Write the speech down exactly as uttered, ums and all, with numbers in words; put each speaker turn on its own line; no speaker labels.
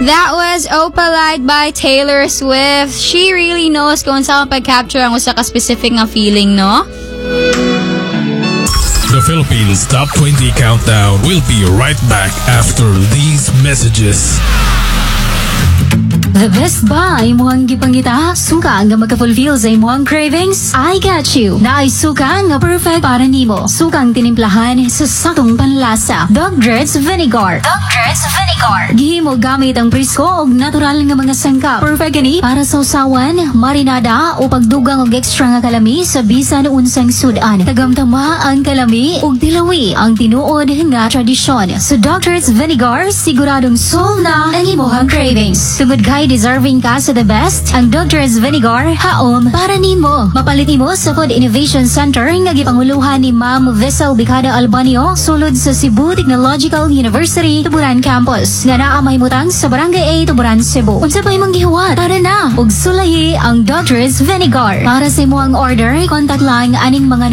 That was Opalite by Taylor Swift. She really knows kung saan pag-capture ang usa ka specific nga feeling, no?
The Philippines Top twenty Countdown will be right back after these messages.
The best ba ay muhang gipangita? Suka nga magka-fulfill sa imuhang cravings? I got you! Na ay suka nga perfect para nimo. Sukang tinimplahan sa sakong panlasa. Dogger's Vinegar. Dogger's Vinegar. Gihimo gamit ang presko o natural nga mga sangkap. Perfect gani para sa usawan, marinada o pagdugang og extra nga kalami sa bisan unsang sudan. Tagamtama ang kalami ug dilawi ang tinuod nga tradisyon. Sa Dogger's Vinegar, siguradong soul na ang imuhang cravings. Tungod kay deserving ka sa the best, ang Dogger's Vinegar haom para nimo. Mapalit nimo sa Food Innovation Center nga gipanguluhan ni Ma'am Vessel Bicada Albanio sulod sa Cebu Technological University Tuburan Campus nga naa mahimutang sa Barangay A, Tuburan, Cebu. Unsa pa imong gihuwat? Tara na ug sulahi ang Dogger's Vinegar. Para sa imong order, contact lang aning mga